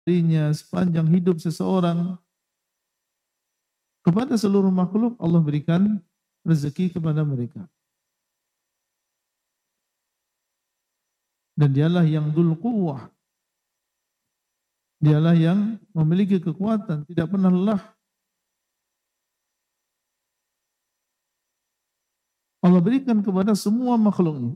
dirinya sepanjang hidup seseorang. Kepada seluruh makhluk Allah berikan rezeki kepada mereka. Dan dialah yang dzul quwwah. Dialah yang memiliki kekuatan, tidak pernah lelah. Allah berikan kepada semua makhluknya.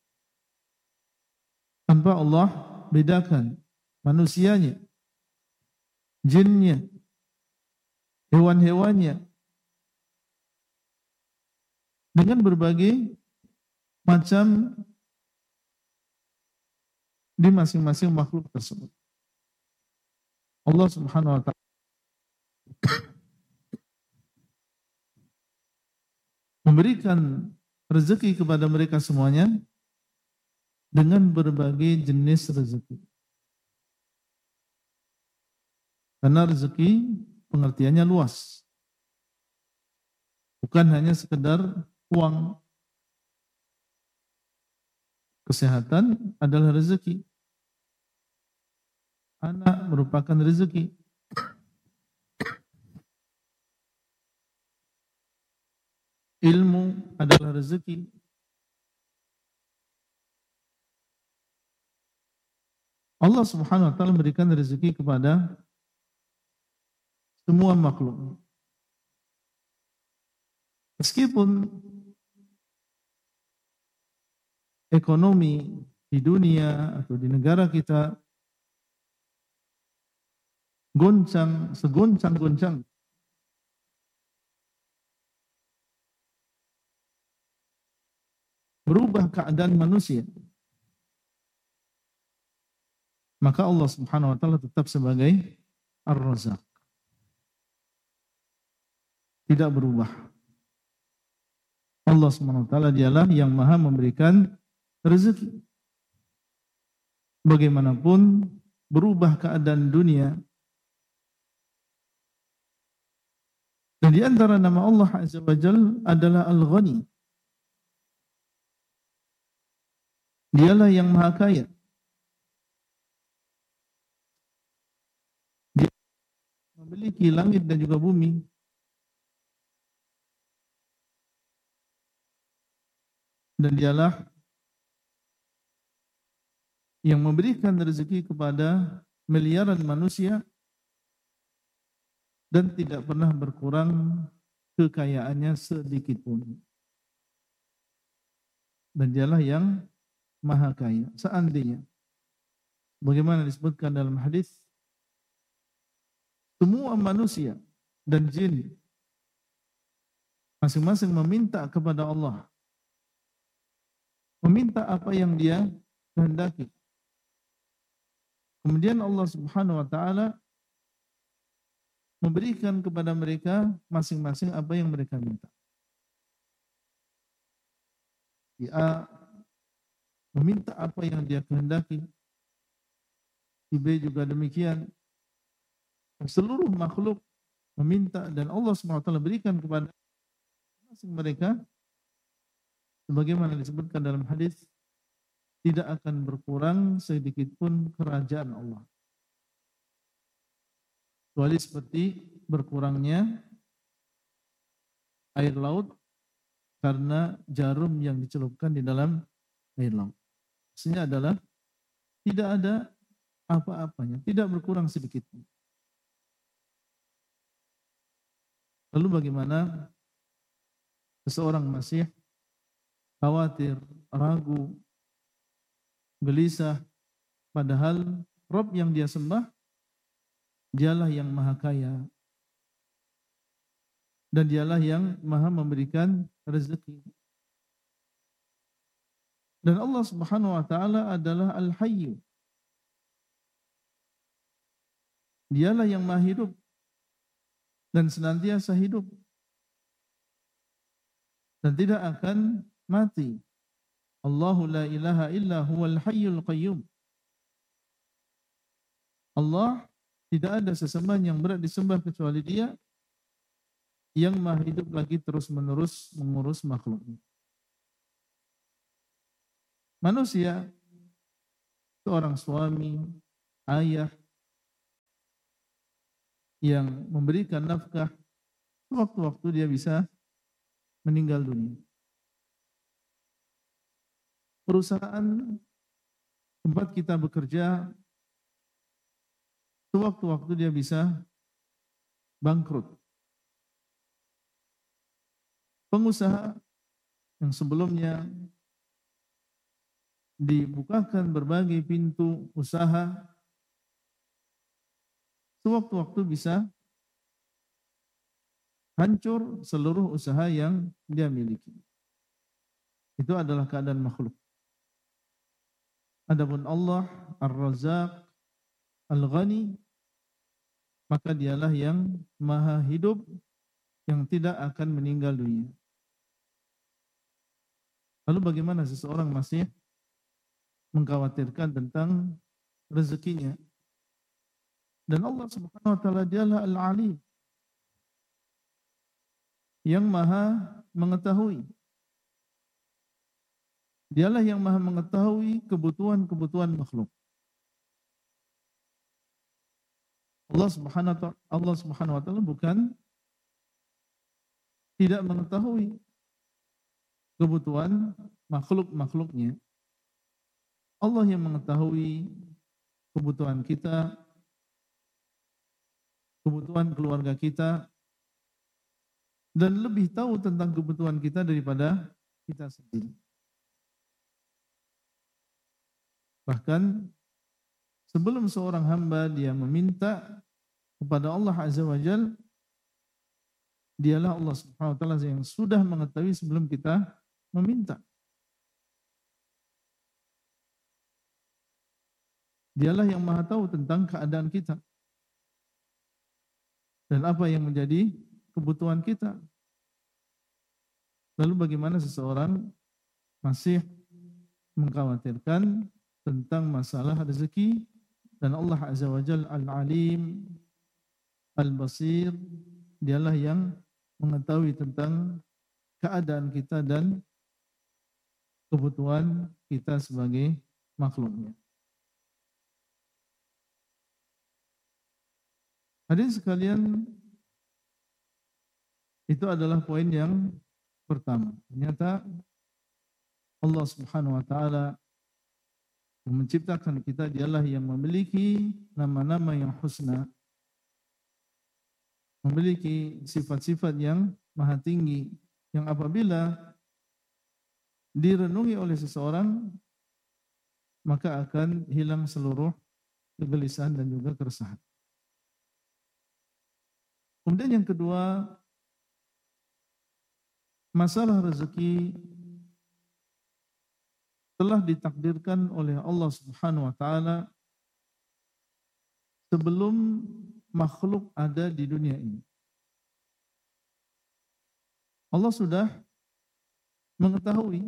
Tanpa Allah bedakan manusianya, jinnya, hewan-hewannya dengan berbagai macam di masing-masing makhluk tersebut. Allah Subhanahu wa taala memberikan rezeki kepada mereka semuanya dengan berbagai jenis rezeki. Karena rezeki pengertiannya luas. Bukan hanya sekedar uang. Kesehatan adalah rezeki. Anak merupakan rezeki. Ilmu adalah rezeki. Allah Subhanahu wa taala memberikan rezeki kepada semua makhluk. Meskipun ekonomi di dunia atau di negara kita goncang, segoncang-goncang, berubah keadaan manusia, maka Allah Subhanahu wa taala tetap sebagai Ar-Razzaq. Tidak berubah. Allah Subhanahu wa taala dialah yang Maha memberikan rezeki. Bagaimanapun berubah keadaan dunia, dan di antara nama Allah Azza wa Jalla adalah Al-Ghani. Dialah yang Maha Kaya. Dia memiliki langit dan juga bumi. Dan dialah yang memberikan rezeki kepada miliaran manusia dan tidak pernah berkurang kekayaannya sedikit pun. Dan dialah yang Maha Kaya. Seandainya, bagaimana disebutkan dalam hadis, semua manusia dan jin masing-masing meminta kepada Allah, meminta apa yang dia kehendaki. Kemudian Allah Subhanahu wa taala memberikan kepada mereka masing-masing apa yang mereka minta. Si A meminta apa yang dia kehendaki, si B juga demikian. Seluruh makhluk meminta dan Allah Subhanahu wa taala berikan kepada masing mereka sebagaimana disebutkan dalam hadis, tidak akan berkurang sedikit pun kerajaan Allah. Kecuali seperti berkurangnya air laut karena jarum yang dicelupkan di dalam air laut. Maksudnya adalah tidak ada apa-apanya, tidak berkurang sedikit pun. Lalu bagaimana seseorang masih khawatir, ragu, gelisah, padahal Rabb yang dia sembah, dialah yang Maha Kaya. Dan dialah yang Maha memberikan rezeki. Dan Allah Subhanahu wa taala adalah Al-Hayyu. Dialah yang Maha hidup dan senantiasa hidup dan tidak akan mati. Allahu la ilaha illa huwal hayyul qayyum. Allah tidak ada sesembahan yang berat disembah kecuali Dia yang Maha hidup lagi terus-menerus mengurus makhluknya. Manusia, seorang suami, ayah, yang memberikan nafkah sewaktu-waktu dia bisa meninggal dunia. Perusahaan tempat kita bekerja sewaktu-waktu dia bisa bangkrut. Pengusaha yang sebelumnya dibukakan berbagai pintu usaha, sewaktu-waktu bisa hancur seluruh usaha yang dia miliki. Itu adalah keadaan makhluk. Adapun Allah Ar-Razzaq Al-Ghani, maka dialah yang maha hidup, yang tidak akan meninggal dunia. Lalu bagaimana seseorang masih mengkhawatirkan tentang rezekinya? Dan Allah Subhanahu wa taala dialah Al-Alim, yang maha mengetahui. Dialah yang maha mengetahui kebutuhan-kebutuhan makhluk. Allah Subhanahu wa taala bukan tidak mengetahui kebutuhan makhluk-makhluknya. Allah yang mengetahui kebutuhan kita, kebutuhan keluarga kita, dan lebih tahu tentang kebutuhan kita daripada kita sendiri. Bahkan sebelum seorang hamba dia meminta kepada Allah Azza wa Jalla, dialah Allah Subhanahu wa taala yang sudah mengetahui sebelum kita meminta. Dialah yang maha tahu tentang keadaan kita dan apa yang menjadi kebutuhan kita. Lalu bagaimana seseorang masih mengkhawatirkan tentang masalah rezeki, dan Allah Azza wa Jalla Al-Alim Al-Basir, dialah yang mengetahui tentang keadaan kita dan kebutuhan kita sebagai makhluknya. Hadirin sekalian, itu adalah poin yang pertama. Ternyata Allah Subhanahu wa taala yang menciptakan kita, dialah yang memiliki nama-nama yang husna, memiliki sifat-sifat yang maha tinggi, yang apabila direnungi oleh seseorang maka akan hilang seluruh kegelisahan dan juga keresahan. Kemudian yang kedua, masalah rezeki telah ditakdirkan oleh Allah Subhanahu wa taala sebelum makhluk ada di dunia ini. Allah sudah mengetahui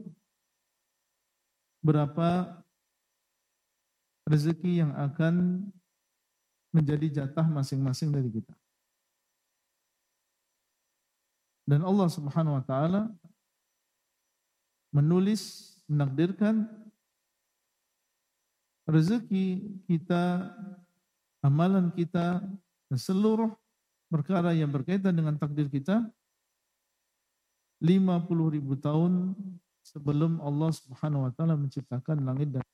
berapa rezeki yang akan menjadi jatah masing-masing dari kita. Dan Allah Subhanahu wa taala menulis, menakdirkan rezeki kita, amalan kita, dan seluruh perkara yang berkaitan dengan takdir kita 50.000 tahun sebelum Allah Subhanahu wa taala menciptakan langit dan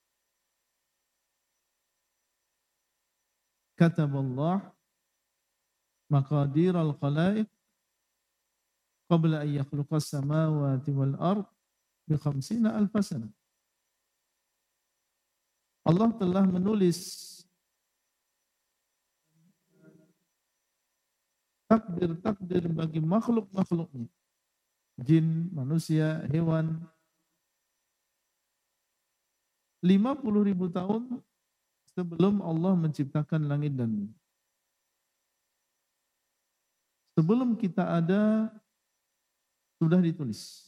kataballah maqadir al-khalaiq qabla an yakhluqas samawati wal ard bi 50,000 sana. Allah telah menulis takdir-takdir bagi makhluk-makhluknya, jin, manusia, hewan, 50.000 tahun sebelum Allah menciptakan langit dan bumi. Sebelum kita ada, sudah ditulis.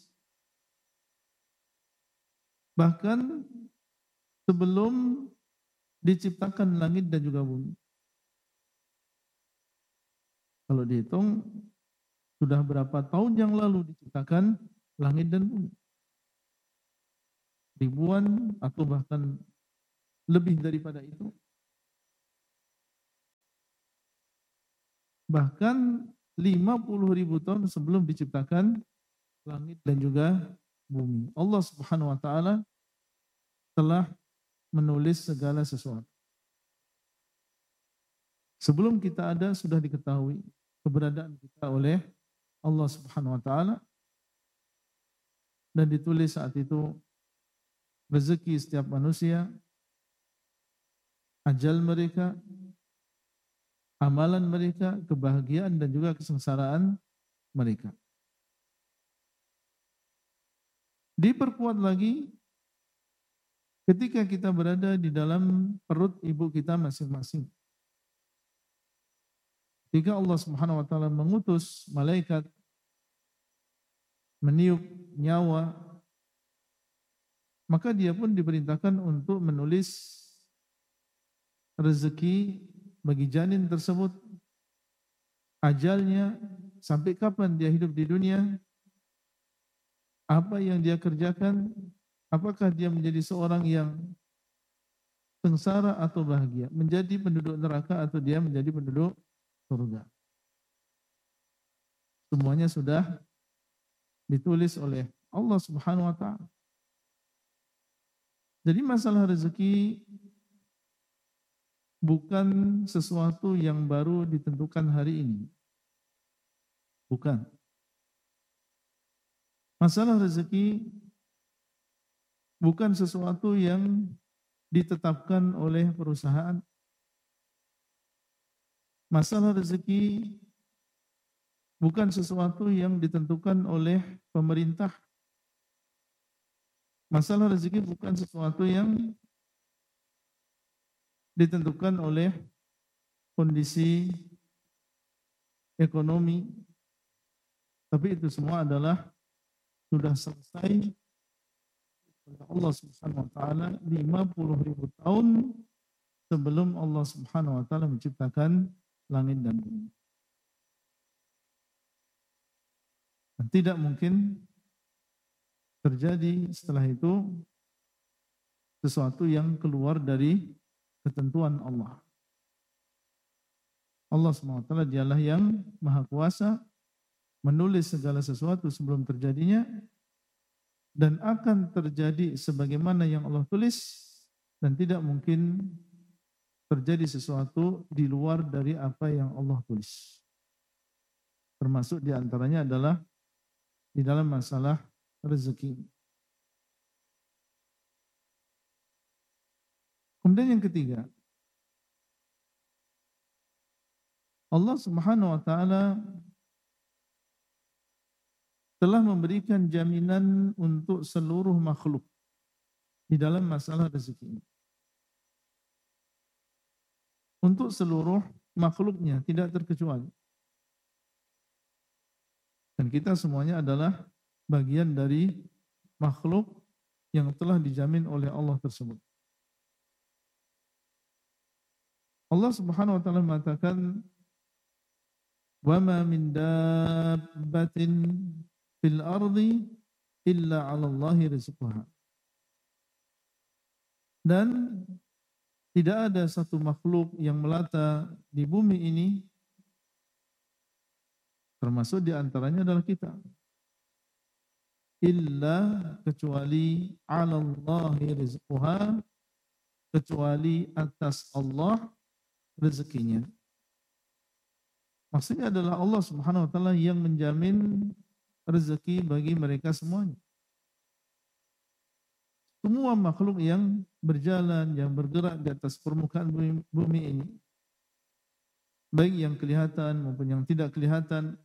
Bahkan sebelum diciptakan langit dan juga bumi. Kalau dihitung, sudah berapa tahun yang lalu diciptakan langit dan bumi. Ribuan atau bahkan lebih daripada itu. Bahkan 50.000 tahun sebelum diciptakan langit dan juga bumi. Allah Subhanahu wa taala telah menulis segala sesuatu. Sebelum kita ada sudah diketahui keberadaan kita oleh Allah Subhanahu wa taala dan ditulis saat itu rezeki setiap manusia, ajal mereka, amalan mereka, kebahagiaan dan juga kesengsaraan mereka. Diperkuat lagi ketika kita berada di dalam perut ibu kita masing-masing. Ketika Allah Subhanahu wa taala mengutus malaikat meniup nyawa, maka dia pun diperintahkan untuk menulis rezeki bagi janin tersebut, ajalnya, sampai kapan dia hidup di dunia, apa yang dia kerjakan, apakah dia menjadi seorang yang sengsara atau bahagia, menjadi penduduk neraka atau dia menjadi penduduk surga. Semuanya sudah ditulis oleh Allah Subhanahu wa taala. Jadi masalah rezeki bukan sesuatu yang baru ditentukan hari ini. Bukan. Masalah rezeki bukan sesuatu yang ditetapkan oleh perusahaan. Masalah rezeki bukan sesuatu yang ditentukan oleh pemerintah. Masalah rezeki bukan sesuatu yang ditentukan oleh kondisi ekonomi. Tapi itu semua adalah sudah selesai oleh Allah Subhanahu wa taala 50.000 tahun sebelum Allah Subhanahu wa taala menciptakan langit dan bumi. Dan tidak mungkin terjadi setelah itu sesuatu yang keluar dari ketentuan Allah. Allah SWT dialah yang maha kuasa, menulis segala sesuatu sebelum terjadinya, dan akan terjadi sebagaimana yang Allah tulis, dan tidak mungkin terjadi sesuatu di luar dari apa yang Allah tulis. Termasuk diantaranya adalah di dalam masalah rezeki. Kemudian yang ketiga, Allah Subhanahu wa taala telah memberikan jaminan untuk seluruh makhluk di dalam masalah rezeki. Untuk seluruh makhluknya, tidak terkecuali. Dan kita semuanya adalah bagian dari makhluk yang telah dijamin oleh Allah tersebut. Allah Subhanahu wa taala mengatakan, "Wa ma min dabbatin fil ardi illa 'ala Allahi rizquha." Dan tidak ada satu makhluk yang melata di bumi ini, termasuk di antaranya adalah kita, illa kecuali 'ala Allahi rizquha, kecuali atas Allah rezekinya. Maksudnya adalah Allah Subhanahu wa taala yang menjamin rezeki bagi mereka semuanya. Semua makhluk yang berjalan, yang bergerak di atas permukaan bumi ini, baik yang kelihatan maupun yang tidak kelihatan,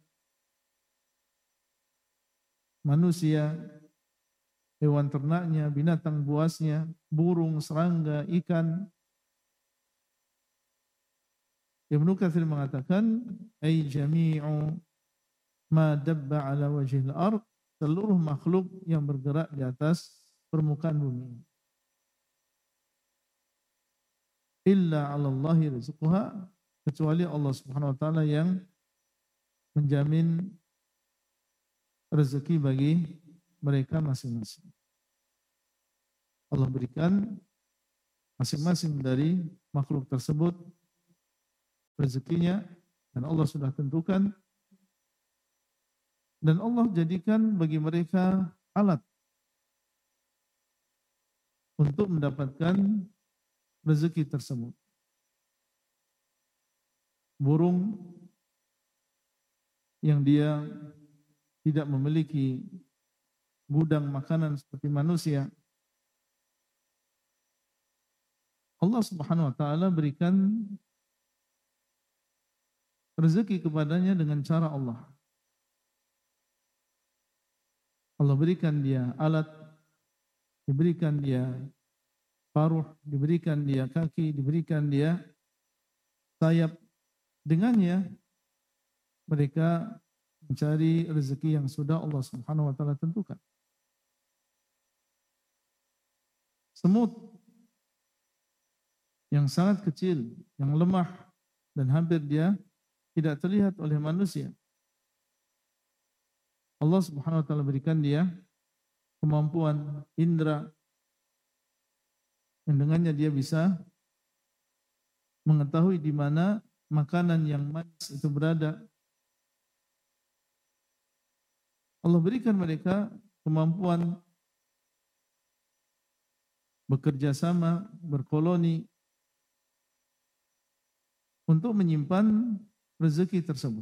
manusia, hewan ternaknya, binatang buasnya, burung, serangga, ikan. Ibnu Katsir mengatakan, ay jami'u ma dabba ala wajhil ard, seluruh makhluk yang bergerak di atas permukaan bumi. Illa 'ala Allahi rizquha, kecuali Allah Subhanahu wa taala yang menjamin rezeki bagi mereka masing-masing. Allah berikan masing-masing dari makhluk tersebut rezekinya dan Allah sudah tentukan, dan Allah jadikan bagi mereka alat untuk mendapatkan rezeki tersebut. Burung yang dia tidak memiliki gudang makanan seperti manusia, Allah Subhanahu wa taala berikan rezeki kepadanya dengan cara Allah. Allah berikan dia alat, diberikan dia paruh, diberikan dia kaki, diberikan dia sayap. Dengannya mereka mencari rezeki yang sudah Allah Subhanahu wa taala tentukan. Semut yang sangat kecil, yang lemah dan hampir dia tidak terlihat oleh manusia, Allah Subhanahu wa taala berikan dia kemampuan indera yang dengannya dia bisa mengetahui di mana makanan yang manis itu berada. Allah berikan mereka kemampuan bekerja sama, berkoloni untuk menyimpan rezeki tersebut.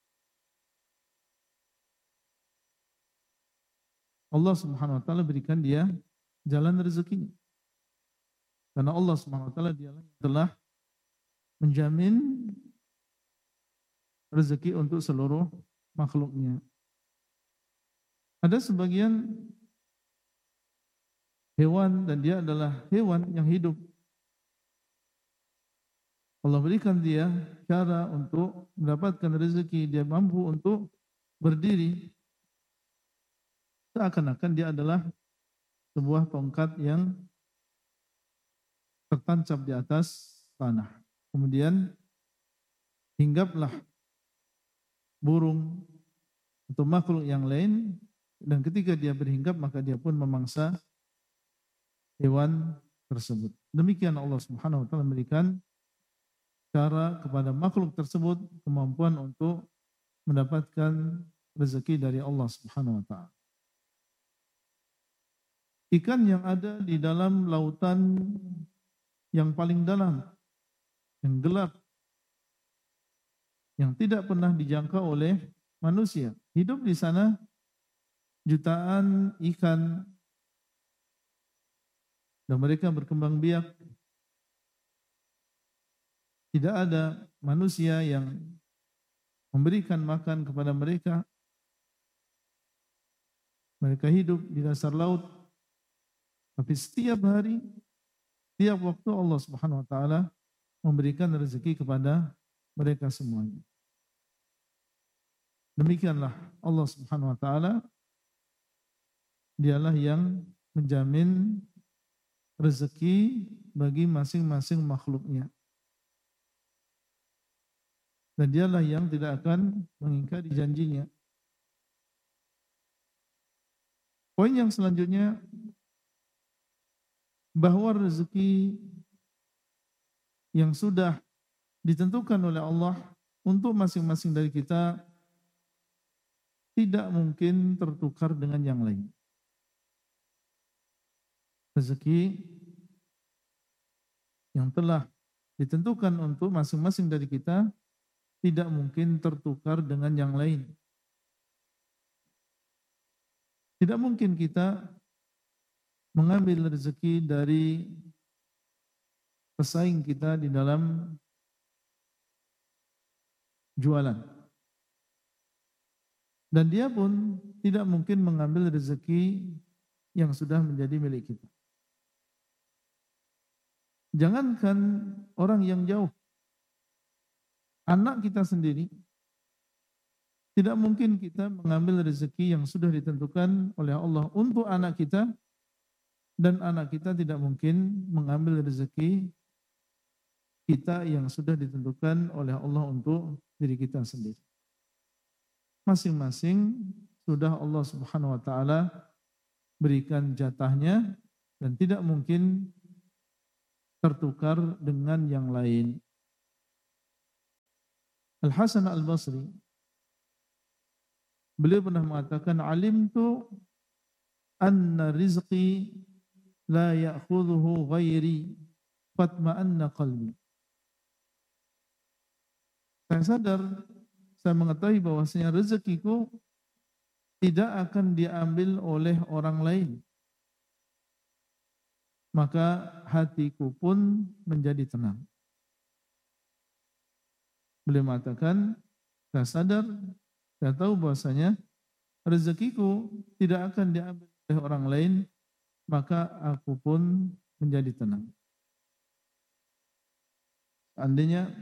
Allah Subhanahu wa taala berikan dia jalan rezekinya. Karena Allah Subhanahu wa taala dialah yang telah menjamin rezeki untuk seluruh makhluknya. Ada sebagian hewan dan dia adalah hewan yang hidup. Allah berikan dia cara untuk mendapatkan rezeki, dia mampu untuk berdiri. Seakan-akan dia adalah sebuah tongkat yang tertancap di atas tanah. Kemudian hinggaplah burung atau makhluk yang lain, dan ketika dia berhinggap maka dia pun memangsa hewan tersebut. Demikian Allah Subhanahu wa taala memberikan cara kepada makhluk tersebut kemampuan untuk mendapatkan rezeki dari Allah Subhanahu wa taala. Ikan yang ada di dalam lautan yang paling dalam, yang gelap, yang tidak pernah dijangkau oleh manusia. Hidup di sana jutaan ikan dan mereka berkembang biak. Tidak ada manusia yang memberikan makan kepada mereka. Mereka hidup di dasar laut. Tapi setiap hari, setiap waktu Allah Subhanahu wa taala memberikan rezeki kepada mereka semuanya. Demikianlah Allah Subhanahu wa taala, dialah yang menjamin rezeki bagi masing-masing makhluknya. Dan dialah yang tidak akan mengingkari janjinya. Poin yang selanjutnya, bahwa rezeki yang sudah ditentukan oleh Allah untuk masing-masing dari kita tidak mungkin tertukar dengan yang lain. Rezeki yang telah ditentukan untuk masing-masing dari kita tidak mungkin tertukar dengan yang lain. Tidak mungkin kita mengambil rezeki dari pesaing kita di dalam jualan. Dan dia pun tidak mungkin mengambil rezeki yang sudah menjadi milik kita. Jangankan orang yang jauh, anak kita sendiri, tidak mungkin kita mengambil rezeki yang sudah ditentukan oleh Allah untuk anak kita, dan anak kita tidak mungkin mengambil rezeki kita yang sudah ditentukan oleh Allah untuk diri kita sendiri. Masing-masing sudah Allah Subhanahu wa taala berikan jatahnya dan tidak mungkin tertukar dengan yang lain. Al-Hasan Al-Basri, beliau pernah mengatakan, alimtu anna rizqi la ya'khudhuhu ghairi fatma'anna qalbi. Saya sadar, saya mengetahui bahwasanya rezekiku tidak akan diambil oleh orang lain. Maka hatiku pun menjadi tenang. Beliau mengatakan, saya sadar, saya tahu bahwasanya rezekiku tidak akan diambil oleh orang lain, maka aku pun menjadi tenang. Seandainya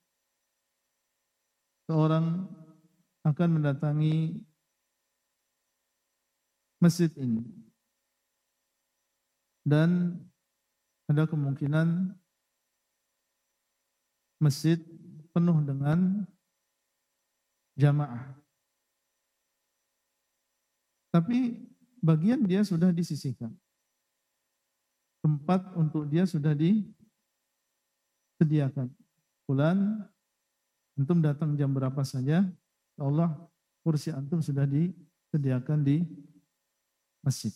seorang akan mendatangi masjid ini dan ada kemungkinan masjid penuh dengan jamaah, tapi bagian dia sudah disisihkan, tempat untuk dia sudah disediakan. Bulan antum datang jam berapa saja, Allah kursi antum sudah disediakan di masjid.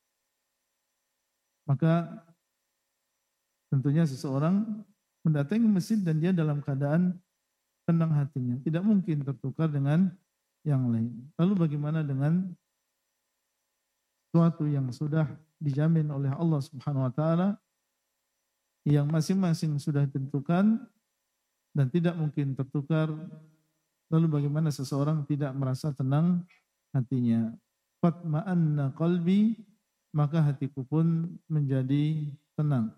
Maka tentunya seseorang mendatangi masjid dan dia dalam keadaan tenang hatinya, tidak mungkin tertukar dengan yang lain. Lalu bagaimana dengan sesuatu yang sudah dijamin oleh Allah Subhanahu wa taala, yang masing-masing sudah ditentukan dan tidak mungkin tertukar? Lalu bagaimana seseorang tidak merasa tenang hatinya? Fatma'anna qalbi, maka hatiku pun menjadi tenang.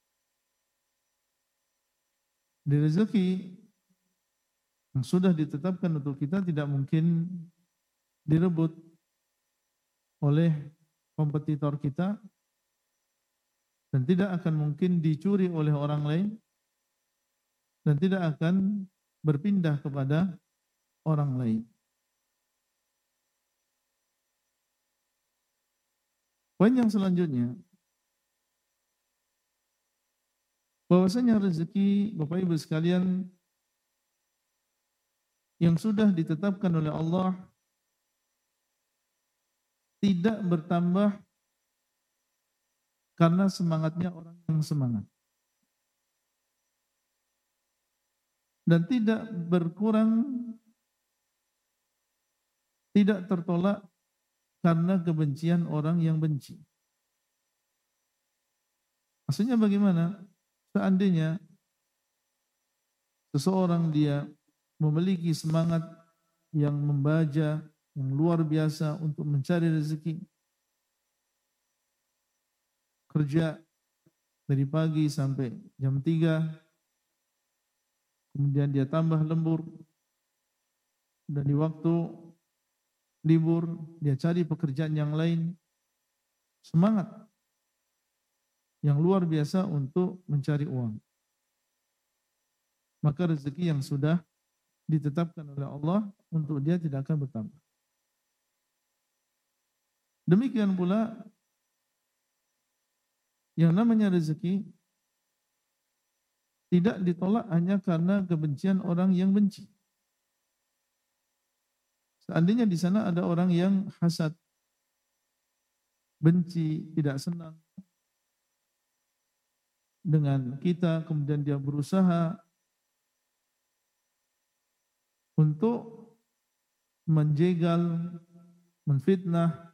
Di rezeki yang sudah ditetapkan untuk kita tidak mungkin direbut oleh kompetitor kita dan tidak akan mungkin dicuri oleh orang lain dan tidak akan berpindah kepada orang lain. Poin yang selanjutnya, bahwasanya rezeki Bapak Ibu sekalian yang sudah ditetapkan oleh Allah tidak bertambah karena semangatnya orang yang semangat, dan tidak berkurang, tidak tertolak karena kebencian orang yang benci. Maksudnya bagaimana? Seandainya seseorang dia memiliki semangat yang membaja, yang luar biasa untuk mencari rezeki, kerja dari pagi sampai jam 3, kemudian dia tambah lembur, dan di waktu libur dia cari pekerjaan yang lain, semangat yang luar biasa untuk mencari uang, maka rezeki yang sudah ditetapkan oleh Allah untuk dia tidak akan bertambah. Demikian pula yang namanya rezeki tidak ditolak hanya karena kebencian orang yang benci. Seandainya di sana ada orang yang hasad, benci, tidak senang dengan kita, kemudian dia berusaha untuk menjegal, menfitnah,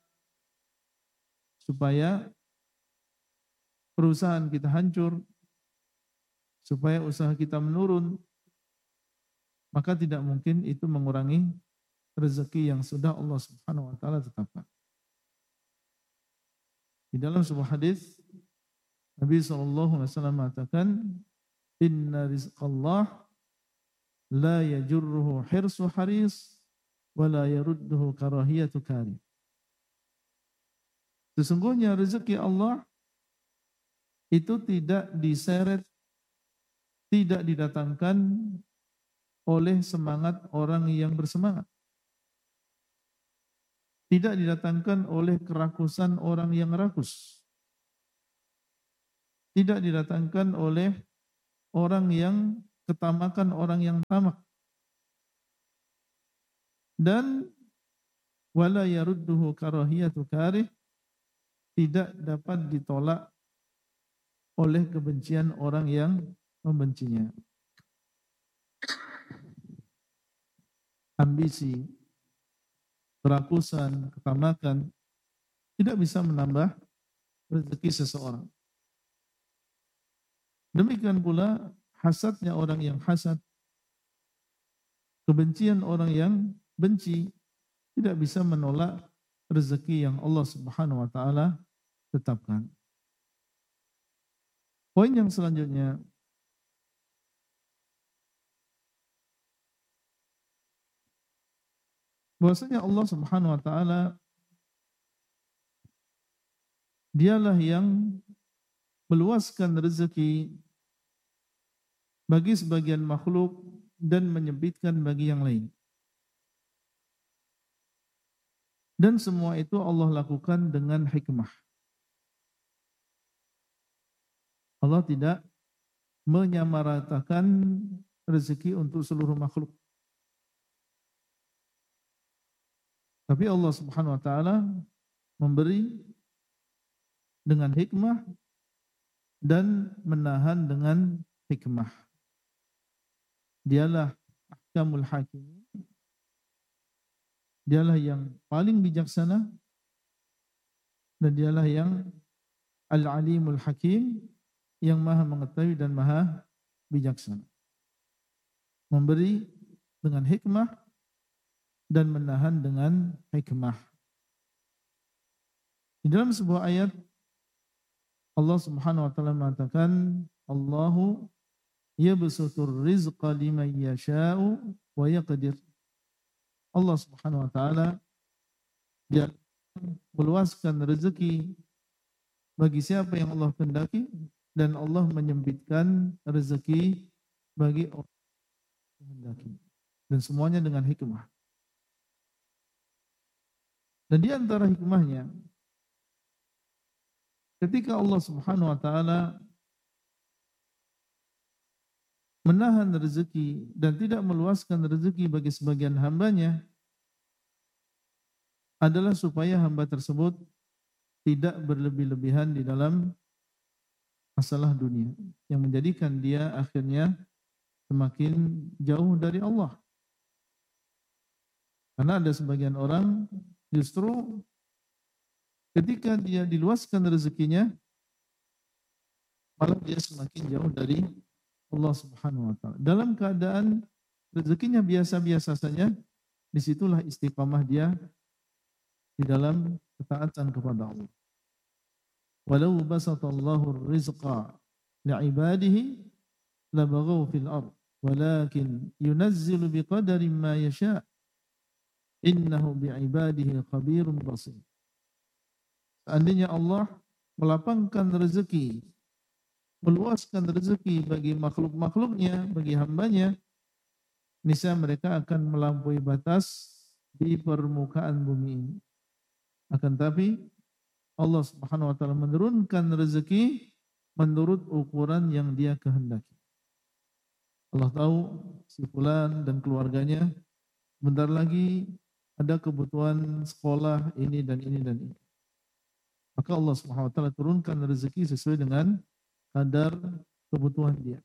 supaya perusahaan kita hancur, supaya usaha kita menurun, maka tidak mungkin itu mengurangi rezeki yang sudah Allah Subhanahu wa taala tetapkan. Di dalam sebuah hadis Nabi SAW mengatakan, inna rizqallah la yajurruhu hirsu haris wa la yarudduhu karahiyatu karih. Sesungguhnya rezeki Allah itu tidak diseret, tidak didatangkan oleh semangat orang yang bersemangat, tidak didatangkan oleh kerakusan orang yang rakus, tidak didatangkan oleh orang yang ketamakan, orang yang tamak, dan wala yarudduhu karahiyatu karih, tidak dapat ditolak oleh kebencian orang yang membencinya. Ambisi, kerakusan, ketamakan tidak bisa menambah rezeki seseorang. Demikian pula hasadnya orang yang hasad, kebencian orang yang benci tidak bisa menolak rezeki yang Allah Subhanahu wa taala tetapkan. Poin yang selanjutnya, bahwasanya Allah Subhanahu wa taala dialah yang meluaskan rezeki bagi sebagian makhluk dan menyempitkan bagi yang lain. Dan semua itu Allah lakukan dengan hikmah. Allah tidak menyamaratakan rezeki untuk seluruh makhluk. Tapi Allah Subhanahu wa taala memberi dengan hikmah dan menahan dengan hikmah. Dialah ahkamul hakim. Dialah yang paling bijaksana dan dialah yang al-alimul hakim, yang maha mengetahui dan maha bijaksana. Memberi dengan hikmah dan menahan dengan hikmah. Di dalam sebuah ayat Allah Subhanahu wa taala mengatakan, Allahu yabsutur rizqa liman yasha'u wa yaqdir. Allah Subhanahu wa taala dia meluaskan rezeki bagi siapa yang Allah kehendaki, dan Allah menyempitkan rezeki bagi orang yang kehendaki. Dan semuanya dengan hikmah. Dan di antara hikmahnya, ketika Allah Subhanahu wa taala menahan rezeki dan tidak meluaskan rezeki bagi sebagian hambanya, adalah supaya hamba tersebut tidak berlebih-lebihan di dalam masalah dunia, yang menjadikan dia akhirnya semakin jauh dari Allah. Karena ada sebagian orang justru ketika dia diluaskan rezekinya, malah dia semakin jauh dari Allah Subhanahu wa taala. Dalam keadaan rezekinya biasa-biasa saja, disitulah istiqamah dia di dalam ketaatan kepada Allah. Walau basatallahu rizqa li'ibadihi labaghaw fil ard walakin yunazzilu biqadarin ma yasha' innahu bi'ibadihi khabirun basir. Seandainya Allah melapangkan rezeki, meluaskan rezeki bagi makhluk-makhluknya, bagi hambanya, niscaya mereka akan melampaui batas di permukaan bumi ini. Akan tapi Allah Subhanahu wa taala menurunkan rezeki menurut ukuran yang Dia kehendaki. Allah tahu si fulan dan keluarganya bentar lagi ada kebutuhan sekolah ini dan ini dan ini. Maka Allah Subhanahu wa taala turunkan rezeki sesuai dengan kadar kebutuhan dia.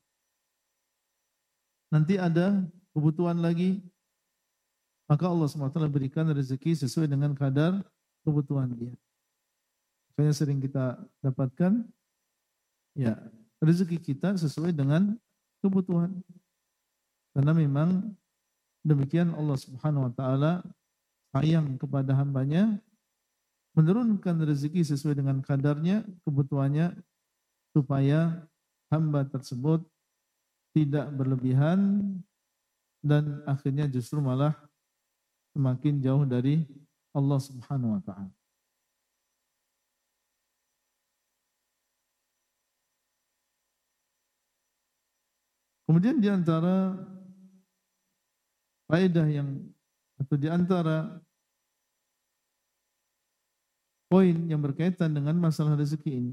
Nanti ada kebutuhan lagi, maka Allah SWT berikan rezeki sesuai dengan kadar kebutuhan dia. Makanya sering kita dapatkan, ya rezeki kita sesuai dengan kebutuhan. Karena memang demikian Allah Subhanahu wa taala sayang kepada hambanya, menurunkan rezeki sesuai dengan kadarnya, kebutuhannya, supaya hamba tersebut tidak berlebihan dan akhirnya justru malah semakin jauh dari Allah Subhanahu wa taala. Kemudian di antara faedah atau di antara poin yang berkaitan dengan masalah rezeki ini,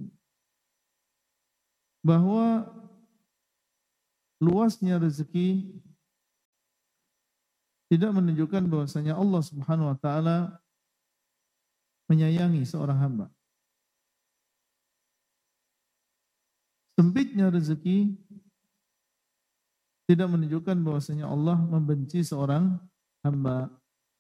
bahwa luasnya rezeki tidak menunjukkan bahwasanya Allah Subhanahu wa taala menyayangi seorang hamba. Sempitnya rezeki tidak menunjukkan bahwasanya Allah membenci seorang hamba.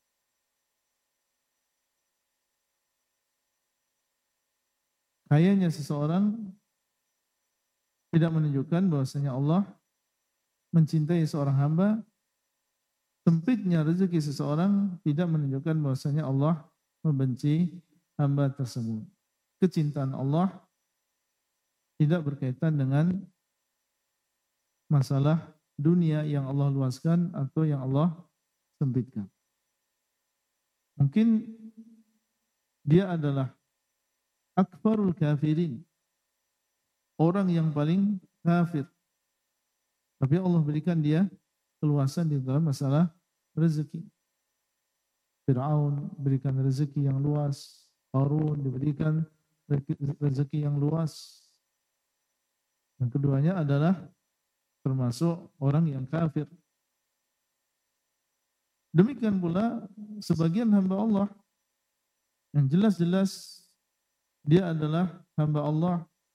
Kayanya seseorang tidak menunjukkan bahwasanya Allah mencintai seorang hamba. Sempitnya rezeki seseorang tidak menunjukkan bahwasanya Allah membenci hamba tersebut. Kecintaan Allah tidak berkaitan dengan masalah dunia yang Allah luaskan atau yang Allah sempitkan. Mungkin dia adalah akfarul kafirin, orang yang paling kafir. Tapi Allah berikan dia keluasan di dalam masalah rezeki. Fir'aun berikan rezeki yang luas, Qarun diberikan rezeki yang luas. Dan keduanya adalah termasuk orang yang kafir. Demikian pula sebagian hamba Allah yang jelas-jelas dia adalah hamba Allah,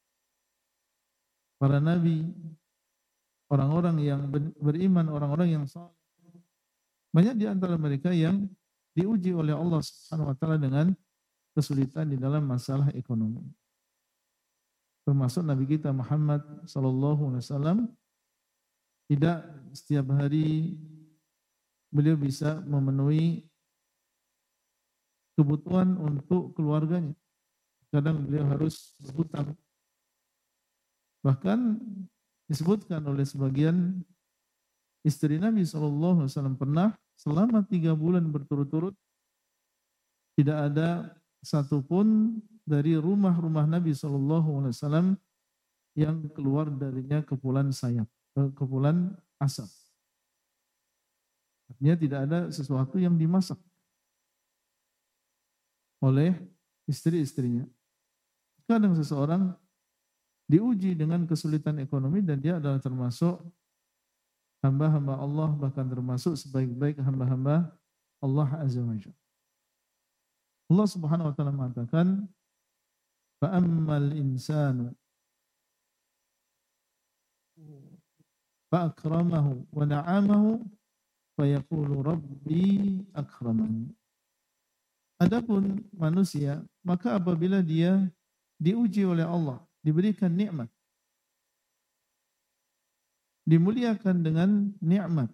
para nabi, orang-orang yang beriman, orang-orang yang saleh. Banyak di antara mereka yang diuji oleh Allah Subhanahu wa taala dengan kesulitan di dalam masalah ekonomi. Termasuk Nabi kita Muhammad sallallahu alaihi wasallam, tidak setiap hari beliau bisa memenuhi kebutuhan untuk keluarganya. Kadang beliau harus berhutang. Bahkan disebutkan oleh sebagian istri Nabi sallallahu alaihi wasallam pernah selama 3 bulan berturut-turut tidak ada satupun dari rumah-rumah Nabi sallallahu alaihi wasallam yang keluar darinya kepulan sayap, kepulan asap. Artinya tidak ada sesuatu yang dimasak oleh istri-istrinya. Kadang seseorang diuji dengan kesulitan ekonomi dan dia adalah termasuk hamba-hamba Allah, bahkan termasuk sebaik-baik hamba-hamba Allah Azza wa Jalla. Allah Subhanahu wa taala mengatakan, "Fa ammal insanu fa akramahu wa na'amahu fa yaqulu rabbi akramani." Adapun manusia, maka apabila dia diuji oleh Allah, diberikan nikmat, dimuliakan dengan nikmat,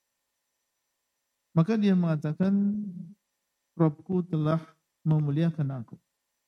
maka dia mengatakan, Rabbku telah memuliakan aku.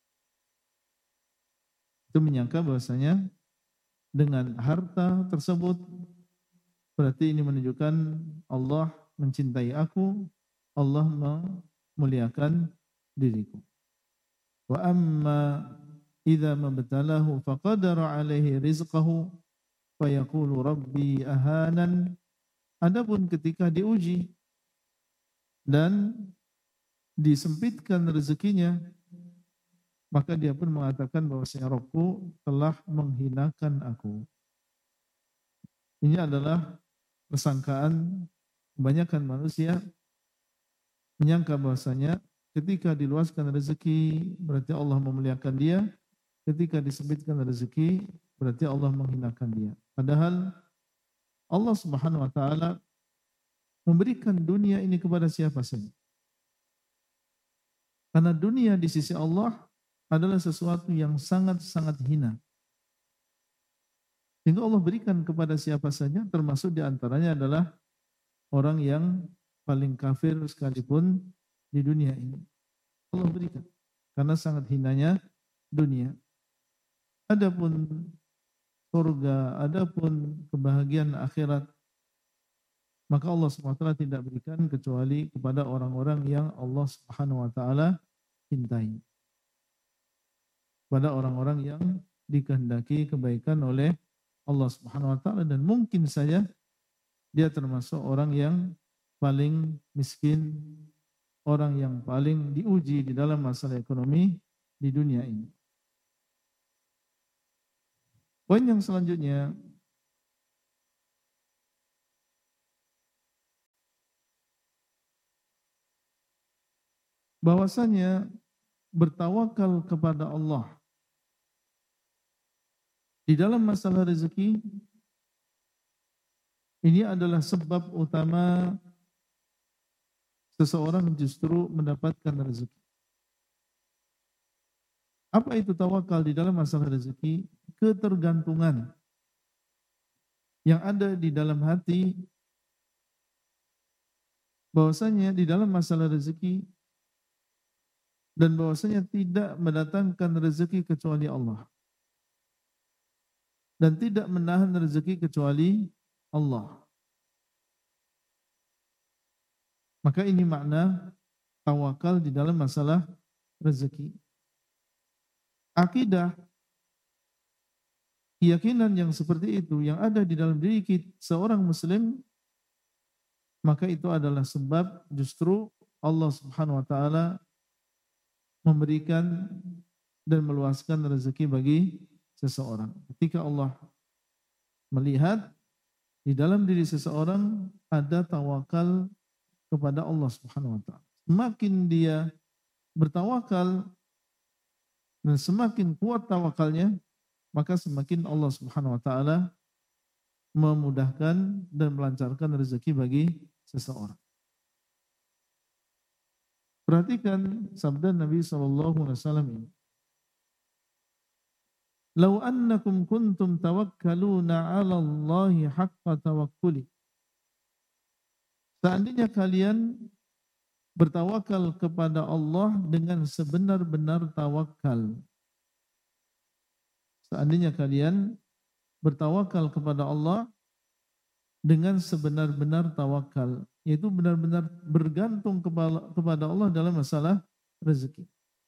Itu menyangka bahwasanya dengan harta tersebut berarti ini menunjukkan Allah mencintai aku, Allah memuliakan diriku. Wa amma idza mabtalahu faqadara alaihi rizqahu fayaqulu rabbi ahanan. Adapun ketika diuji dan disempitkan rezekinya, maka dia pun mengatakan bahwasanya Rabbku telah menghinakan aku. Ini adalah persangkaan kebanyakan manusia, menyangka bahwasanya ketika diluaskan rezeki berarti Allah memuliakan dia, ketika disempitkan rezeki berarti Allah menghinakan dia. Padahal Allah Subhanahu wa taala memberikan dunia ini kepada siapa saja. Karena dunia di sisi Allah adalah sesuatu yang sangat-sangat hina. Sehingga Allah berikan kepada siapa saja, termasuk di antaranya adalah orang yang paling kafir sekalipun di dunia ini. Allah berikan. Karena sangat hinanya dunia. Adapun surga, adapun kebahagiaan akhirat, maka Allah SWT tidak berikan kecuali kepada orang-orang yang Allah SWT cintai. Pada orang-orang yang dikehendaki kebaikan oleh Allah SWT, dan mungkin saja dia termasuk orang yang paling miskin, orang yang paling diuji di dalam masalah ekonomi di dunia ini. Poin yang selanjutnya, bahwasanya bertawakal kepada Allah di dalam masalah rezeki ini adalah sebab utama seseorang justru mendapatkan rezeki. Apa itu tawakal di dalam masalah rezeki? Ketergantungan yang ada di dalam hati bahwasanya di dalam masalah rezeki dan bahwasanya tidak mendatangkan rezeki kecuali Allah dan tidak menahan rezeki kecuali Allah. Maka ini makna tawakal di dalam masalah rezeki. Akidah, keyakinan yang seperti itu yang ada di dalam diri seorang muslim, maka itu adalah sebab justru Allah Subhanahu wa taala memberikan dan meluaskan rezeki bagi seseorang. Ketika Allah melihat di dalam diri seseorang ada tawakal kepada Allah Subhanahu wa taala. Semakin dia bertawakal dan semakin kuat tawakalnya, maka semakin Allah Subhanahu wa taala memudahkan dan melancarkan rezeki bagi seseorang. Perhatikan sabda Nabi sallallahu alaihi wasallam ini. "Lau annakum kuntum tawakkaluna 'ala Allahi haqqa tawakkuli." Seandainya kalian bertawakal kepada Allah dengan sebenar-benar tawakal. Seandainya kalian bertawakal kepada Allah dengan sebenar-benar tawakal, yaitu benar-benar bergantung kepada Allah dalam masalah rezeki.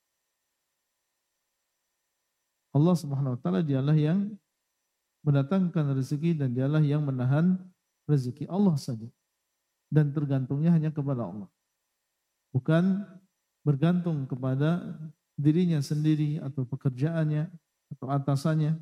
Allah Subhanahu wa taala dialah yang mendatangkan rezeki dan dialah yang menahan rezeki, Allah saja. Dan tergantungnya hanya kepada Allah. Bukan bergantung kepada dirinya sendiri atau pekerjaannya atau atasannya.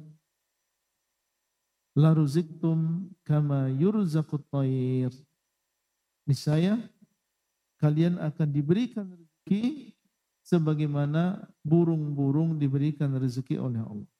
La ruziktum kama yurzaqut thair. Niscaya kalian akan diberikan rezeki sebagaimana burung-burung diberikan rezeki oleh Allah.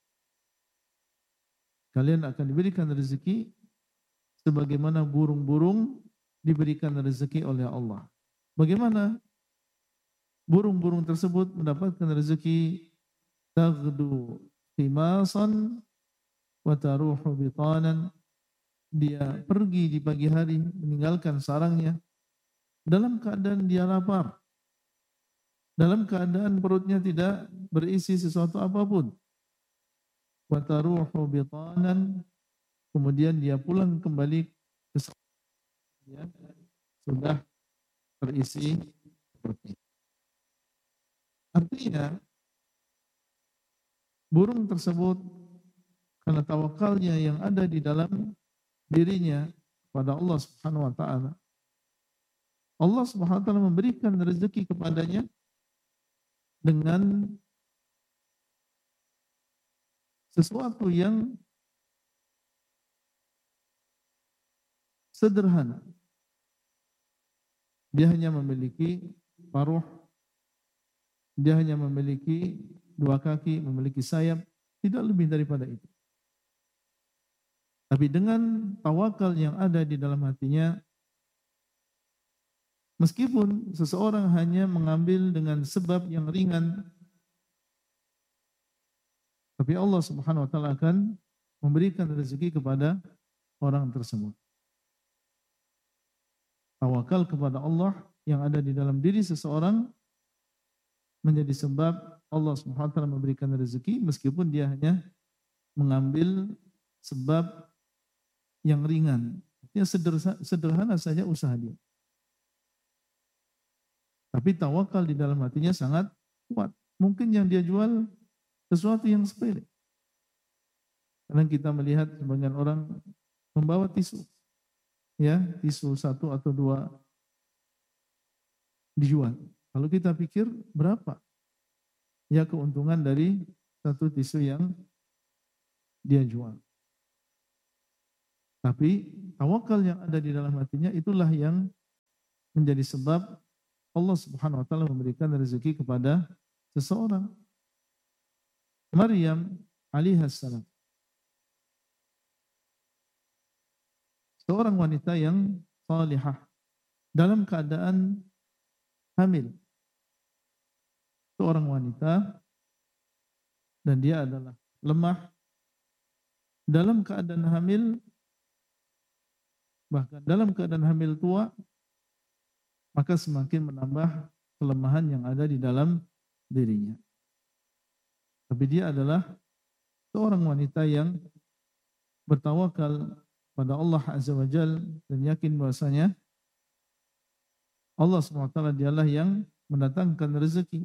Kalian akan diberikan rezeki sebagaimana burung-burung diberikan rezeki oleh Allah. Bagaimana burung-burung tersebut mendapatkan rezeki? Taghdu khimasan wa taruhu bitanan. Dia pergi di pagi hari meninggalkan sarangnya dalam keadaan dia lapar, dalam keadaan perutnya tidak berisi sesuatu apapun. Wa taruhu bitanan, kemudian dia pulang kembali ke sarangnya sudah terisi perutnya. Artinya burung tersebut karena tawakalnya yang ada di dalam dirinya kepada Allah Subhanahu wa taala, Allah Subhanahu wa taala memberikan rezeki kepadanya dengan sesuatu yang sederhana. Dia hanya memiliki paruh, dia hanya memiliki dua kaki, memiliki sayap, tidak lebih daripada itu. Tapi dengan tawakal yang ada di dalam hatinya, meskipun seseorang hanya mengambil dengan sebab yang ringan, tapi Allah Subhanahu wa taala akan memberikan rezeki kepada orang tersebut. Tawakal kepada Allah yang ada di dalam diri seseorang menjadi sebab Allah Subhanahu wa taala memberikan rezeki meskipun dia hanya mengambil sebab yang ringan. Artinya sederhana saja usaha dia. Tapi tawakal di dalam hatinya sangat kuat. Mungkin yang dia jual sesuatu yang sepele. Karena kita melihat sebagian orang membawa tisu. Ya, tisu satu atau dua dijual. Kalau kita pikir berapa ya keuntungan dari satu tisu yang dia jual. Tapi tawakal yang ada di dalam hatinya itulah yang menjadi sebab Allah Subhanahu wa taala memberikan rezeki kepada seseorang. Maryam alaihissalam, seorang wanita yang salihah dalam keadaan hamil. Seorang wanita dan dia adalah lemah dalam keadaan hamil, bahkan dalam keadaan hamil tua, maka semakin menambah kelemahan yang ada di dalam dirinya. Tapi dia adalah seorang wanita yang bertawakal pada Allah Azza wa Jalla dan yakin bahwasanya Allah SWT dialah yang mendatangkan rezeki.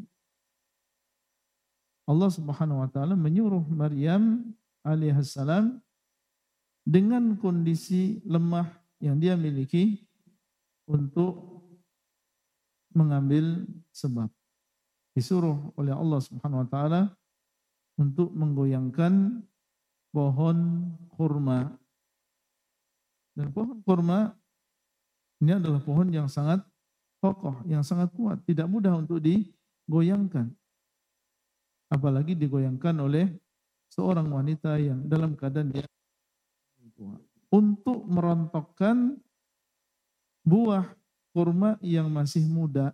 Allah Subhanahu wa taala menyuruh Maryam alaihissalam dengan kondisi lemah yang dia miliki untuk mengambil sebab. Disuruh oleh Allah Subhanahu wa taala untuk menggoyangkan pohon kurma. Dan pohon kurma ini adalah pohon yang sangat kokoh, yang sangat kuat, tidak mudah untuk digoyangkan. Apalagi digoyangkan oleh seorang wanita yang dalam keadaan dia tua. Untuk merontokkan buah kurma yang masih muda.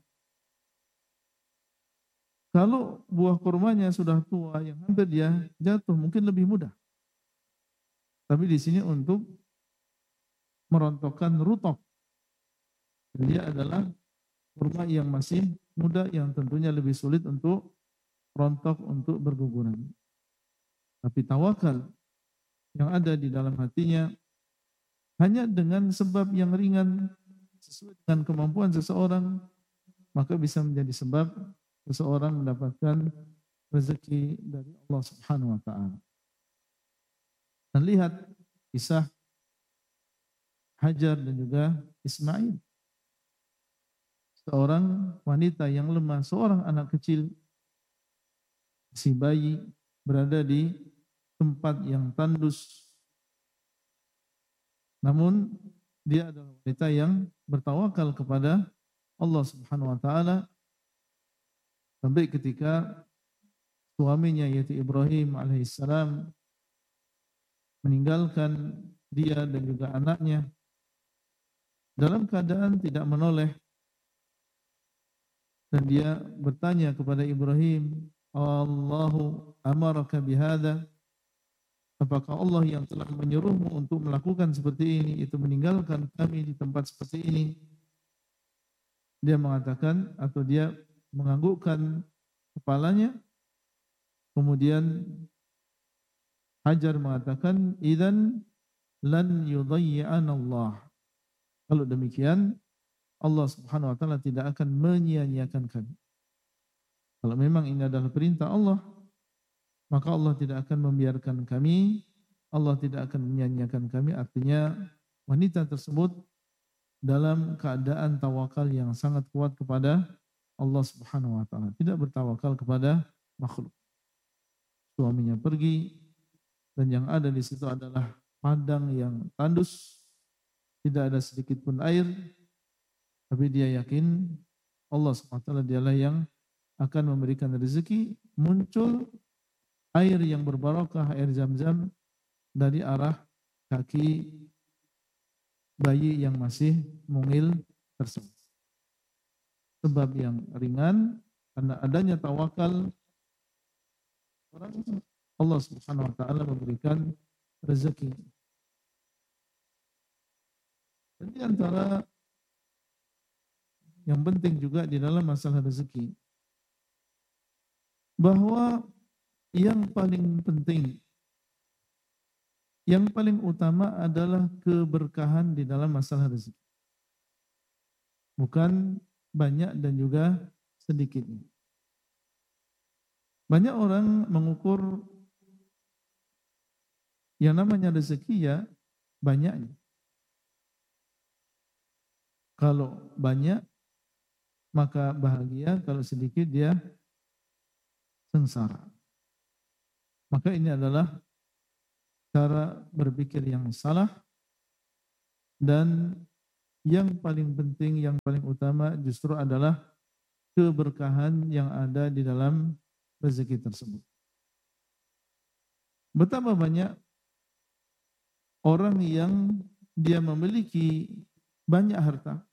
Kalau buah kurmanya sudah tua yang hampir dia jatuh, mungkin lebih mudah. Tapi di sini untuk merontokkan rutok. Dia adalah kurma yang masih muda yang tentunya lebih sulit untuk rontok, untuk berguguran. Tapi tawakal yang ada di dalam hatinya hanya dengan sebab yang ringan sesuai dengan kemampuan seseorang, maka bisa menjadi sebab seseorang mendapatkan rezeki dari Allah Subhanahu wa taala. Dan lihat kisah Hajar dan juga Ismail. Seorang wanita yang lemah, seorang anak kecil, si bayi berada di tempat yang tandus. Namun dia adalah wanita yang bertawakal kepada Allah Subhanahu wa taala sampai ketika suaminya yaitu Ibrahim alaihissalam meninggalkan dia dan juga anaknya dalam keadaan tidak menoleh, dan dia bertanya kepada Ibrahim, Allahu amaraka bihada, apakah Allah yang telah menyuruhmu untuk melakukan seperti ini, itu meninggalkan kami di tempat seperti ini? Dia mengatakan atau dia menganggukkan kepalanya. Kemudian Hajar mengatakan, idzan lan yudayyi'an Allah. Kalau demikian, Allah Subhanahu wa taala tidak akan menyia-nyiakan kami. Kalau memang ini adalah perintah Allah, maka Allah tidak akan membiarkan kami, Allah tidak akan menyia-nyiakan kami. Artinya wanita tersebut dalam keadaan tawakal yang sangat kuat kepada Allah Subhanahu wa taala, tidak bertawakal kepada makhluk. Suaminya pergi dan yang ada di situ adalah padang yang tandus, tidak ada sedikit pun air, tapi dia yakin Allah Subhanahu wa taala dialah yang akan memberikan rezeki. Muncul air yang berbarokah, air Zam-Zam dari arah kaki bayi yang masih mungil tersebut. Sebab yang ringan karena adanya tawakal, Allah Subhanahu wa taala memberikan rezeki. Dan di antara yang penting juga di dalam masalah rezeki, bahwa yang paling penting, yang paling utama adalah keberkahan di dalam masalah rezeki. Bukan banyak dan juga sedikitnya. Banyak orang mengukur yang namanya rezeki ya banyaknya. Kalau banyak maka bahagia, kalau sedikit dia sengsara. Maka ini adalah cara berpikir yang salah, dan yang paling penting, yang paling utama justru adalah keberkahan yang ada di dalam rezeki tersebut. Betapa banyak orang yang dia memiliki banyak harta,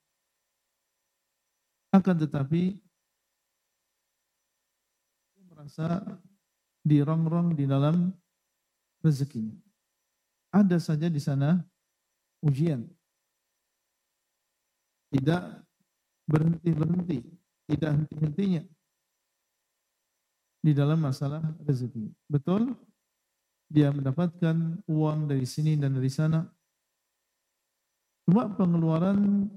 akan tetapi dia merasa dirongrong di dalam rezekinya. Ada saja di sana ujian, tidak berhenti-berhenti, tidak henti-hentinya di dalam masalah rezeki. Betul, dia mendapatkan uang dari sini dan dari sana, cuma pengeluaran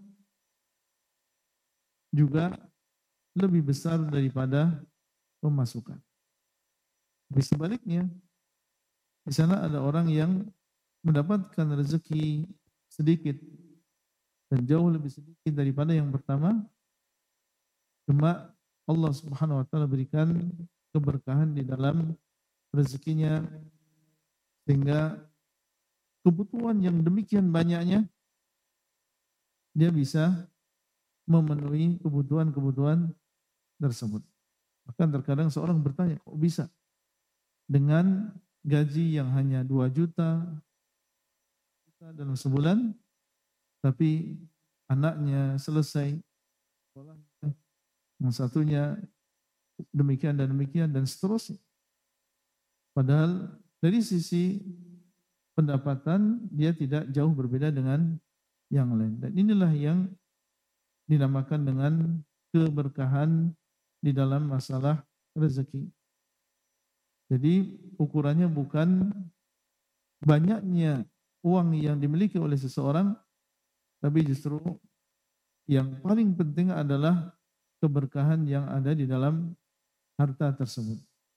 juga lebih besar daripada pemasukan. Di sebaliknya, di sana ada orang yang mendapatkan rezeki sedikit dan jauh lebih sedikit daripada yang pertama, cuma Allah Subhanahu wa taala berikan keberkahan di dalam rezekinya sehingga kebutuhan yang demikian banyaknya dia bisa memenuhi kebutuhan-kebutuhan tersebut. Bahkan terkadang seorang bertanya, kok bisa dengan gaji yang hanya 2 juta dalam sebulan, tapi anaknya selesai sekolah, yang satunya demikian dan seterusnya. Padahal dari sisi pendapatan dia tidak jauh berbeda dengan yang lain. Dan inilah yang dinamakan dengan keberkahan di dalam masalah rezeki. Jadi ukurannya bukan banyaknya uang yang dimiliki oleh seseorang, tapi justru yang paling penting adalah keberkahan yang ada di dalam harta tersebut.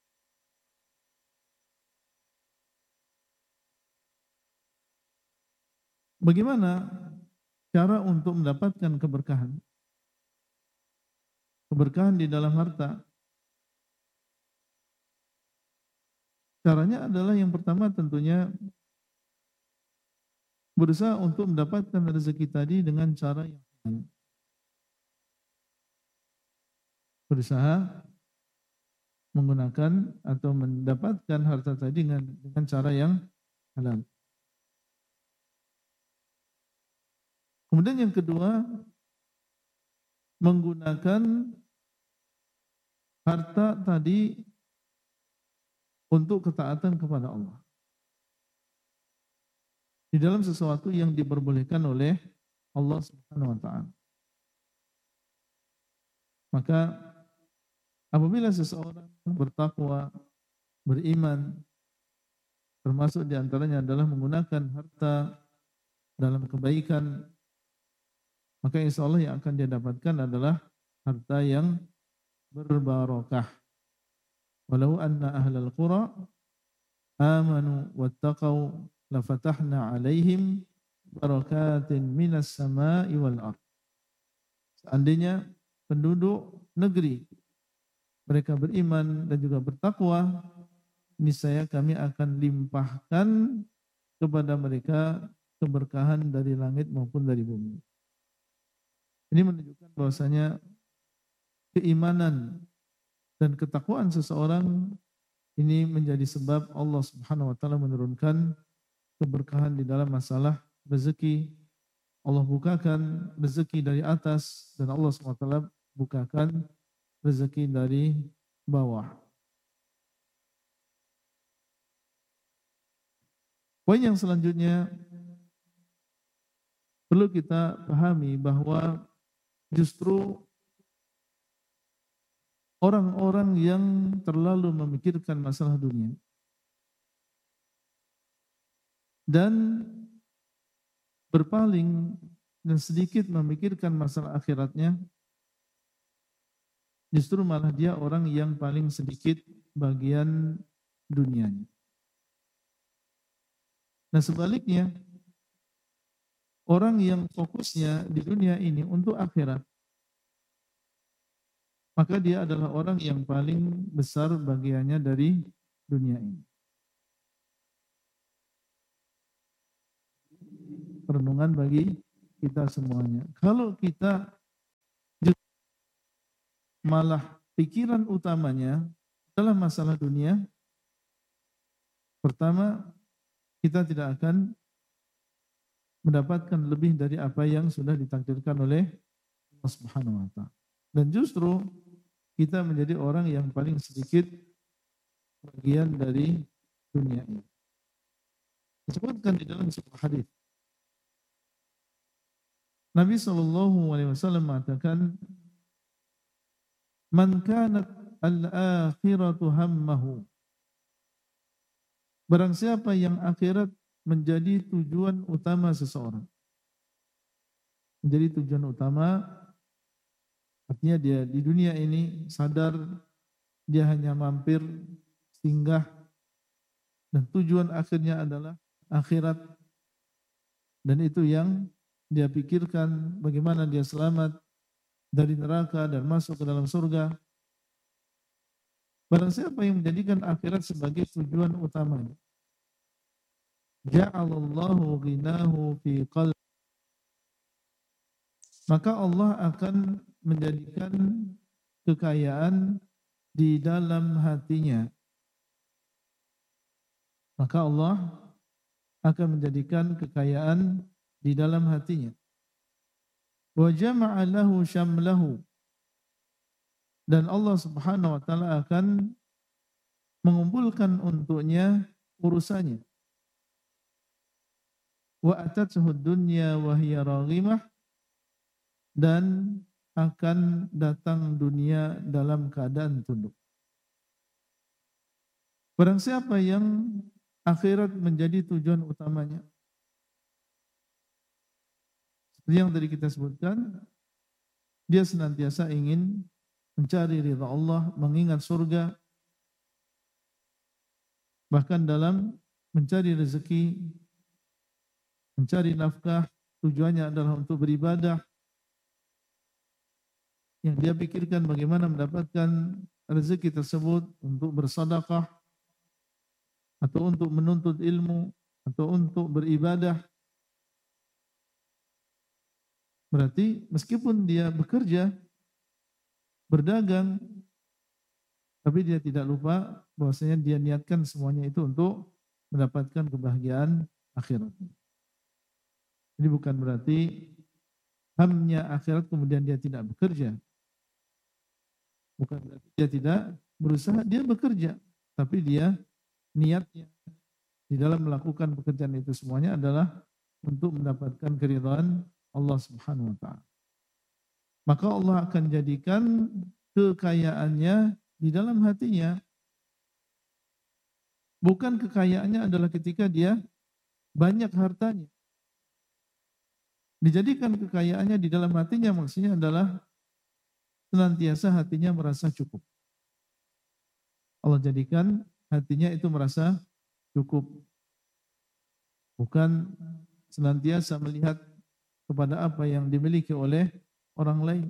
Bagaimana cara untuk mendapatkan keberkahan? Keberkahan di dalam harta. Caranya adalah yang pertama tentunya berusaha untuk mendapatkan rezeki tadi dengan cara yang halal. Berusaha menggunakan atau mendapatkan harta tadi dengan cara yang halal. Kemudian yang kedua, menggunakan harta tadi untuk ketaatan kepada Allah. Di dalam sesuatu yang diperbolehkan oleh Allah Subhanahu wa taala. Maka apabila seseorang bertakwa, beriman, termasuk di antaranya adalah menggunakan harta dalam kebaikan, maka insya Allah yang akan dia dapatkan adalah harta yang berbarokah. Walau anna ahlal qura amanu wattaqau lafatahna alaihim barakatin minas sama'i wal ardh. Seandainya penduduk negeri mereka beriman dan juga bertakwa, niscaya kami akan limpahkan kepada mereka keberkahan dari langit maupun dari bumi. Ini menunjukkan bahwasanya keimanan dan ketakwaan seseorang ini menjadi sebab Allah Subhanahu wa taala menurunkan keberkahan di dalam masalah rezeki. Allah bukakan rezeki dari atas dan Allah Subhanahu wa taala bukakan rezeki dari bawah. Poin yang selanjutnya perlu kita pahami bahwa justru orang-orang yang terlalu memikirkan masalah dunia dan berpaling dan sedikit memikirkan masalah akhiratnya, justru malah dia orang yang paling sedikit bagian dunianya. Nah sebaliknya, orang yang fokusnya di dunia ini untuk akhirat, maka dia adalah orang yang paling besar bagiannya dari dunia ini. Perenungan bagi kita semuanya. Kalau kita malah pikiran utamanya adalah masalah dunia, pertama kita tidak akan mendapatkan lebih dari apa yang sudah ditakdirkan oleh Allah Subhanahu wa taala. Dan justru kita menjadi orang yang paling sedikit bagian dari dunia ini. Disebutkan di dalam sebuah hadis, Nabi SAW mengatakan, "Man kanat al-akhiratu hammahu." Barang siapa yang akhirat menjadi tujuan utama seseorang. Menjadi tujuan utama, artinya dia di dunia ini sadar dia hanya mampir, singgah, dan tujuan akhirnya adalah akhirat. Dan itu yang dia pikirkan, bagaimana dia selamat dari neraka dan masuk ke dalam surga. Barang siapa yang menjadikan akhirat sebagai tujuan utamanya, ja'alallahu ghinahu fi qalbi, maka Allah akan menjadikan kekayaan di dalam hatinya. Maka Allah akan menjadikan kekayaan di dalam hatinya. Wa jama'a lahu syamlahu, dan Allah Subhanahu wa taala akan mengumpulkan untuknya urusannya. Wa atathu dunya wa hiya raghimah, dan akan datang dunia dalam keadaan tunduk. Barang siapa yang akhirat menjadi tujuan utamanya, seperti yang tadi kita sebutkan, dia senantiasa ingin mencari ridha Allah, mengingat surga, bahkan dalam mencari rezeki, mencari nafkah, tujuannya adalah untuk beribadah. Yang dia pikirkan bagaimana mendapatkan rezeki tersebut untuk bersedekah, atau untuk menuntut ilmu, atau untuk beribadah. Berarti meskipun dia bekerja, berdagang, tapi dia tidak lupa bahwasanya dia niatkan semuanya itu untuk mendapatkan kebahagiaan akhirat. Jadi bukan berarti hamnya akhirat kemudian dia tidak bekerja. Bukan berarti dia tidak berusaha, dia bekerja, tapi dia niatnya di dalam melakukan pekerjaan itu semuanya adalah untuk mendapatkan keridhaan Allah Subhanahu wa taala. Maka Allah akan jadikan kekayaannya di dalam hatinya. Bukan kekayaannya adalah ketika dia banyak hartanya. Dijadikan kekayaannya di dalam hatinya maksudnya adalah senantiasa hatinya merasa cukup. Allah jadikan hatinya itu merasa cukup. Bukan senantiasa melihat kepada apa yang dimiliki oleh orang lain.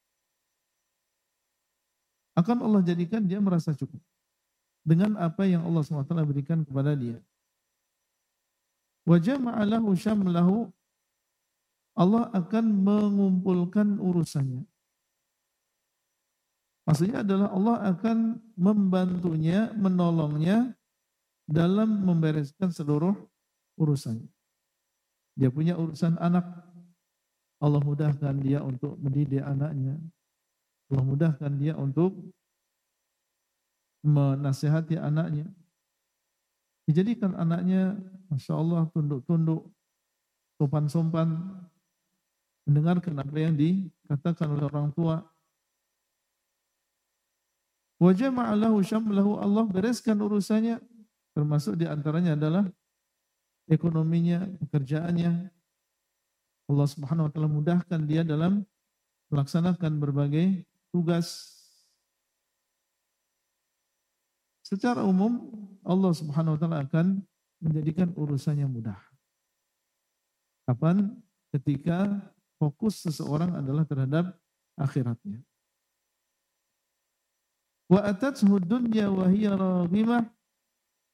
Akan Allah jadikan dia merasa cukup dengan apa yang Allah SWT berikan kepada dia. Wa jama'a lahu syamlahu, Allah akan mengumpulkan urusannya. Maksudnya adalah Allah akan membantunya, menolongnya dalam membereskan seluruh urusannya. Dia punya urusan anak, Allah mudahkan dia untuk mendidik anaknya. Allah mudahkan dia untuk menasihati anaknya. Dijadikan anaknya, Masya Allah, tunduk-tunduk, sopan-sopan, mendengarkan apa yang dikatakan oleh orang tua. Wa jama'a lahu syamlahu, Allah bereskan urusannya, termasuk diantaranya adalah ekonominya, pekerjaannya. Allah Subhanahu wa taala mudahkan dia dalam melaksanakan berbagai tugas. Secara umum Allah Subhanahu wa taala akan menjadikan urusannya mudah. Kapan? Ketika fokus seseorang adalah terhadap akhiratnya. Wa atathu dunya wa hiya raghimah,